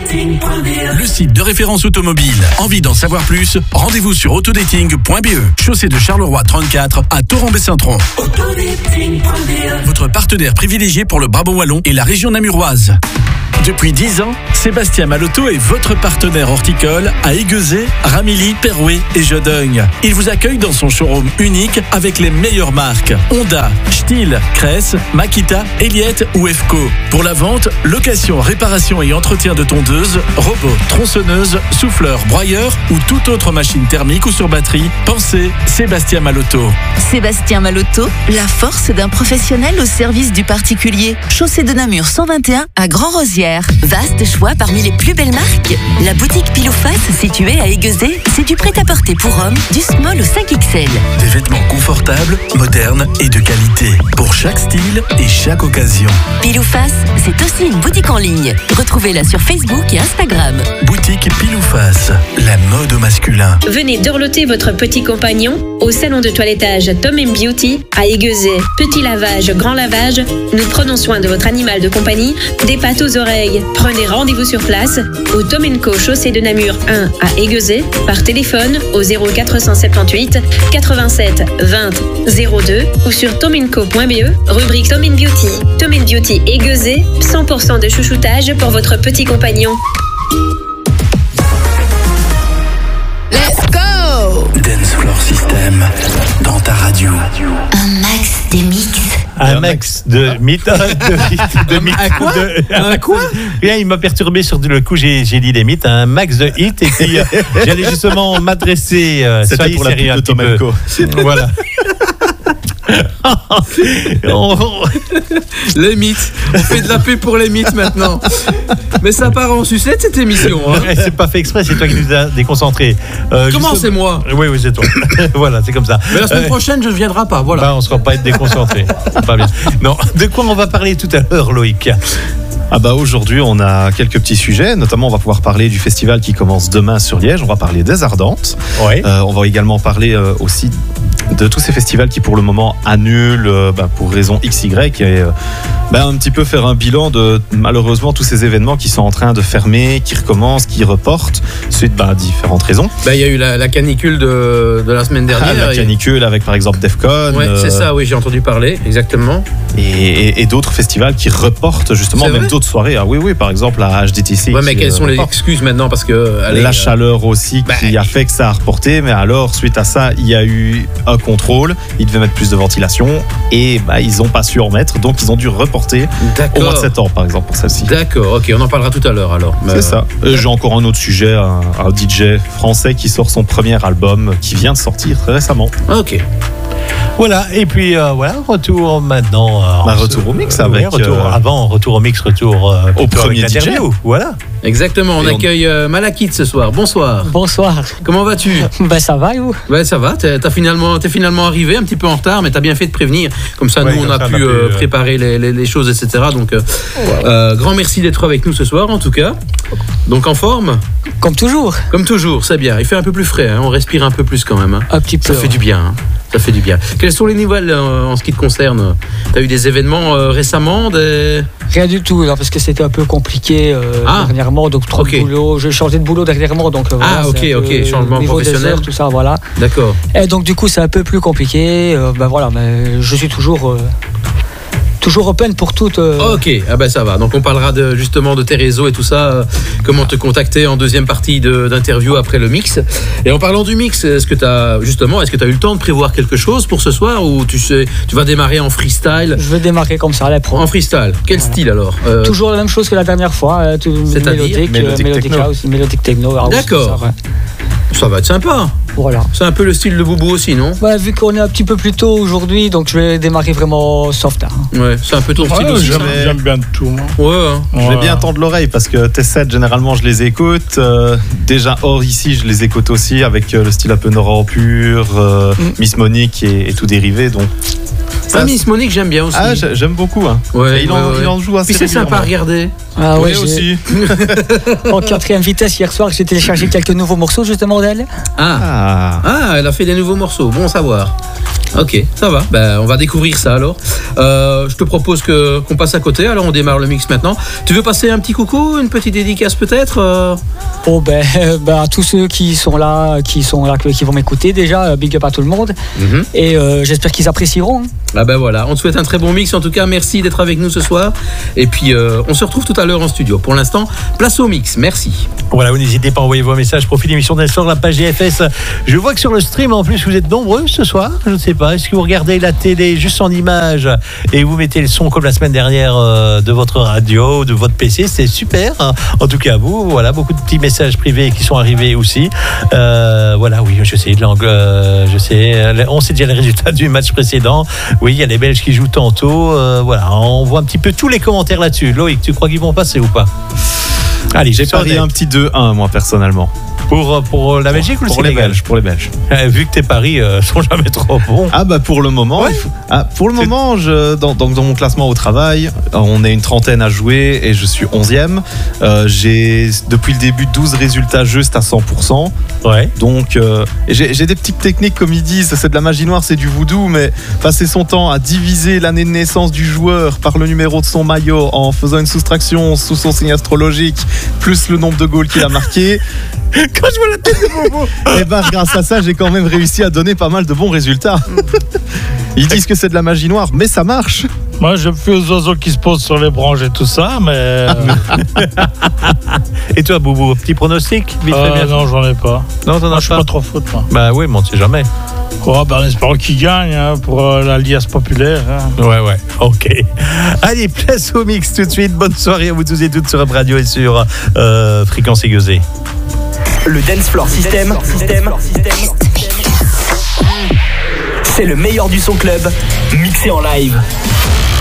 Le site de référence automobile. Envie d'en savoir plus? Rendez-vous sur autodating.be. Chaussée de Charleroi 34 à Thoron-Bessin-Tron. Votre partenaire privilégié pour le Brabant wallon et la région namuroise. Depuis 10 ans, Sébastien Malotto est votre partenaire horticole à Aiguezé, Ramilly, Perouet et Jodogne. Il vous accueille dans son showroom unique avec les meilleures marques Honda, Stihl, Kress, Makita, Elliott ou EFCO. Pour la vente, location, réparation et entretien de tondeuses, robots, tronçonneuses, souffleurs, broyeurs ou toute autre machine thermique ou sur batterie, pensez Sébastien Malotto. Sébastien Malotto, la force d'un professionnel au service du particulier. Chaussée de Namur 121 à Grand-Rosière. Vaste choix parmi les plus belles marques. La boutique Pile ou Face, située à Aiguezé, c'est du prêt-à-porter pour hommes, du small au 5XL. Des vêtements confortables, modernes et de qualité. Pour chaque style et chaque occasion. Pile ou Face, c'est aussi une boutique en ligne. Retrouvez-la sur Facebook et Instagram. Boutique Pile ou Face, la mode au masculin. Venez dorloter votre petit compagnon au salon de toilettage Tom & Beauty à Aiguezé. Petit lavage, grand lavage, nous prenons soin de votre animal de compagnie, des pattes aux oreilles. Prenez rendez-vous sur place au Tom & Co, chaussée de Namur 1 à Aiguezé, par téléphone au 0478 87 20 02 ou sur tomandco.be, rubrique Tom & Beauty. Tom & Beauty Aiguezé, 100% de chouchoutage pour votre petit compagnon. Let's go! Dance Floor System dans ta radio. Un max de mix. Un max de mythes. Un quoi? Bien, il m'a perturbé sur le coup, j'ai dit des mythes, un max de hits, et puis j'allais justement m'adresser. C'était pour la pub de Tom & Co. Voilà. Les mythes. On fait de la pub pour les mythes maintenant. Mais ça part en sucette cette émission. Hein. C'est pas fait exprès, c'est toi qui nous as déconcentrés. Comment c'est moi? Oui, c'est toi. Voilà, c'est comme ça. Mais la semaine prochaine, je ne viendrai pas. Voilà. Bah, on ne sera pas être déconcentrés. Pas bien. Non, de quoi on va parler tout à l'heure, Loïc? Ah bah aujourd'hui on a quelques petits sujets, notamment on va pouvoir parler du festival qui commence demain sur Liège, on va parler des Ardentes, Ouais. On va également parler aussi de tous ces festivals qui pour le moment annulent pour raison XY et un petit peu faire un bilan de malheureusement tous ces événements qui sont en train de fermer, qui recommencent, qui reportent suite à différentes raisons. Il y a eu la canicule de la semaine dernière. La canicule avec par exemple Defcon. Ouais, c'est ça, oui, j'ai entendu parler, exactement. Et d'autres festivals qui reportent justement, c'est même vrai? d'autres soirées. Ah oui, par exemple la HDTC. Ouais, mais quelles sont les excuses maintenant? Parce que la chaleur aussi qui a fait que ça a reporté, mais alors suite à ça il y a eu un contrôle, ils devaient mettre plus de ventilation et ils n'ont pas su en mettre, donc ils ont dû reporter au mois de septembre par exemple pour celle-ci. D'accord, ok, on en parlera tout à l'heure alors. C'est ça. J'ai encore un autre sujet, un DJ français qui sort son premier album qui vient de sortir très récemment. Ok. Voilà, et puis retour maintenant. Retour au mix avec. Retour au mix, au premier DJ. Voilà. Exactement, on accueille Malakit ce soir. Bonsoir. Bonsoir. Comment vas-tu? Ça va et vous? Ça va, t'es finalement arrivé un petit peu en retard, mais t'as bien fait de prévenir. Comme ça, nous, on a pu préparer les choses, etc. Donc, grand merci d'être avec nous ce soir, en tout cas. Donc, en forme? Comme toujours. Comme toujours, c'est bien. Il fait un peu plus frais, hein. On respire un peu plus quand même. Hein. Un petit peu. Ça fait du bien. Hein. Ça fait du bien. Quelles sont les nouvelles en ce qui te concerne? T'as eu des événements récemment? Rien du tout, parce que c'était un peu compliqué dernièrement, donc trop de boulot. J'ai changé de boulot dernièrement, donc changement niveau professionnel. des heures, tout ça, voilà. D'accord. Et donc du coup, c'est un peu plus compliqué. Mais je suis toujours open pour toutes. Ok, ça va. Donc on parlera justement de tes réseaux et tout ça, comment te contacter en deuxième partie d'interview après le mix. Et en parlant du mix, est-ce que tu as eu le temps de prévoir quelque chose pour ce soir ou tu vas démarrer en freestyle? Je vais démarrer comme ça, en freestyle. Quel style alors? Toujours la même chose que la dernière fois, mélodique house, mélodique techno. D'accord. Ça va être sympa. Voilà. C'est un peu le style de Boubou aussi, non? Vu qu'on est un petit peu plus tôt aujourd'hui, donc je vais démarrer vraiment soft. Ouais, c'est un peu ton style aussi. J'aime bien tout. Ouais. Je vais bien tendre l'oreille parce que tes sets, généralement, je les écoute. Déjà, hors ici, je les écoute aussi avec le style un peu Nora pur, Miss Monique et tout dérivé. Donc, Miss Monique, j'aime bien aussi. Ah, j'aime beaucoup. Hein. Ouais, il en joue assez Puis c'est sympa à regarder. Ah Oui, ouais, aussi. En 4e vitesse hier soir, j'ai téléchargé quelques nouveaux morceaux justement d'elle. Ah, elle a fait des nouveaux morceaux. Bon à savoir. Ok, ça va. Ben, on va découvrir ça alors. Je te propose qu'on passe à côté. Alors on démarre le mix maintenant. Tu veux passer un petit coucou, une petite dédicace peut-être Oh à tous ceux qui sont là, qui vont m'écouter déjà, big up à tout le monde. Et j'espère qu'ils apprécieront. Ah ben voilà, on te souhaite un très bon mix. En tout cas, merci d'être avec nous ce soir. Et puis on se retrouve tout à l'heure en studio. Pour l'instant, place au mix. Merci. Voilà, vous n'hésitez pas à envoyer vos messages. Profil d'émission sur la page GFS. Je vois que sur le stream, en plus, vous êtes nombreux ce soir. Je ne sais pas. Est-ce que vous regardez la télé juste en image et vous mettez le son comme la semaine dernière de votre radio, de votre PC? C'est super. En tout cas, vous, voilà, beaucoup de petits messages privés qui sont arrivés aussi. Voilà, oui, je sais, je sais. On sait déjà les résultats du match précédent. Oui, il y a les Belges qui jouent tantôt. Voilà, on voit un petit peu tous les commentaires là-dessus. Loïc, tu crois qu'ils vont passer ou pas? Allez, j'ai parié un petit 2-1, moi, personnellement. Pour la Belgique ou le Sénégal? Pour les Belges. Vu que tes paris sont jamais trop bons. Ah bah pour le moment, ouais. Dans mon classement au travail, on est une trentaine à jouer et je suis 11e. J'ai depuis le début 12 résultats juste à 100%. Ouais. Donc j'ai des petites techniques comme ils disent, c'est de la magie noire, c'est du voodoo, mais passer son temps à diviser l'année de naissance du joueur par le numéro de son maillot en faisant une soustraction sous son signe astrologique plus le nombre de goals qu'il a marqué. Quand je vois la tête de Bobo. Et grâce à ça, j'ai quand même réussi à donner pas mal de bons résultats. Ils disent que c'est de la magie noire, mais ça marche. Moi, je me fie aux oiseaux qui se posent sur les branches et tout ça, mais... Et toi, Boubou, petit pronostic vite fait bien. Non, j'en ai pas. Non, t'en as pas. Je suis pas trop foot, moi. Bah oui, mais on ne sait jamais. En espérant qu'il gagne pour l'Alliance populaire. Ouais, ok. Allez, place au mix tout de suite. Bonne soirée à vous tous et toutes sur Up Radio et sur Fréquence Aiguisée. Le Dance Floor System. C'est le meilleur du son club, mixé en live.